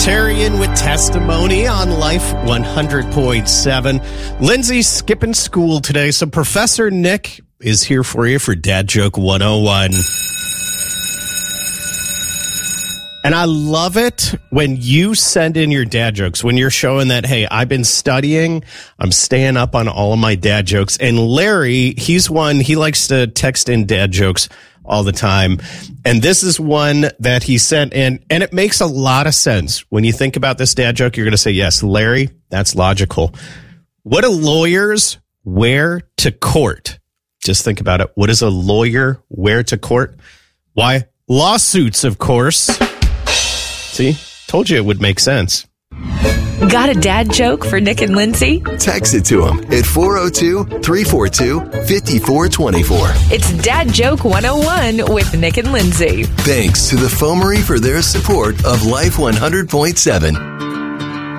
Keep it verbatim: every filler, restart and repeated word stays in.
Libertarian with testimony on Life one hundred point seven. Lindsay's skipping school today, so Professor Nick is here for you for Dad Joke one oh one. And I love it when you send in your dad jokes, when you're showing that, hey, I've been studying, I'm staying up on all of my dad jokes. And Larry, he's one, he likes to text in dad jokes all the time. And this is one that he sent in, and it makes a lot of sense. When you think about this dad joke, you're going to say, yes, Larry, that's logical. What do lawyers wear to court? Just think about it. What does a lawyer wear to court? Why, lawsuits, of course. See, told you it would make sense. Got a dad joke for Nick and Lindsay? Text it to them at four oh two, three four two, five four two four. It's Dad Joke one oh one with Nick and Lindsay. Thanks to the Foamery for their support of Life one hundred point seven.